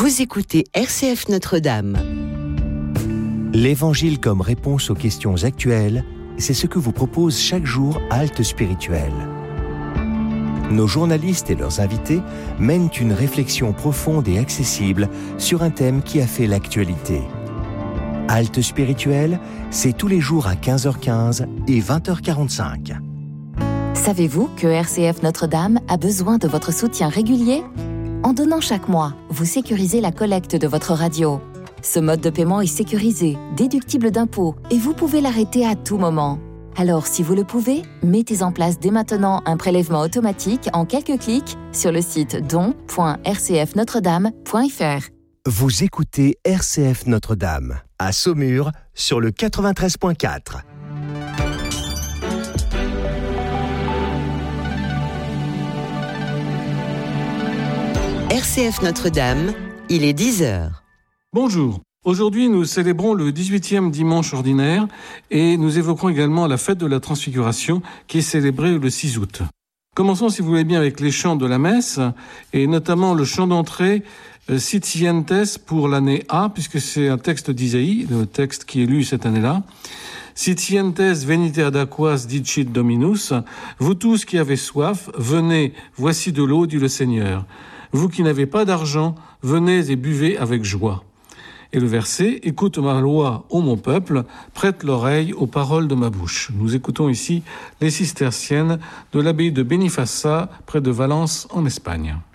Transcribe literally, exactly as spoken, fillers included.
Vous écoutez R C F Notre-Dame. L'Évangile comme réponse aux questions actuelles, c'est ce que vous propose chaque jour Halte Spirituelle. Nos journalistes et leurs invités mènent une réflexion profonde et accessible sur un thème qui a fait l'actualité. Halte Spirituelle, c'est tous les jours à quinze heures quinze et vingt heures quarante-cinq. Savez-vous que R C F Notre-Dame a besoin de votre soutien régulier ? En donnant chaque mois, vous sécurisez la collecte de votre radio. Ce mode de paiement est sécurisé, déductible d'impôts et vous pouvez l'arrêter à tout moment. Alors, si vous le pouvez, mettez en place dès maintenant un prélèvement automatique en quelques clics sur le site don point r c f notre dame point f r. Vous écoutez R C F Notre-Dame, à Saumur, sur le quatre-vingt-treize point quatre. R C F Notre-Dame, il est dix heures. Bonjour. Aujourd'hui, nous célébrons le dix-huitième dimanche ordinaire et nous évoquons également la fête de la Transfiguration qui est célébrée le six août. Commençons, si vous voulez bien, avec les chants de la messe et notamment le chant d'entrée euh, Sitientes pour l'année A, puisque c'est un texte d'Isaïe, le texte qui est lu cette année-là. Sitientes venite ad aquas dicit Dominus, vous tous qui avez soif, venez, voici de l'eau, dit le Seigneur. Vous qui n'avez pas d'argent, venez et buvez avec joie. Et le verset, écoute ma loi, ô mon peuple, prête l'oreille aux paroles de ma bouche. Nous écoutons ici les cisterciennes de l'abbaye de Benifaça, près de Valence, en Espagne.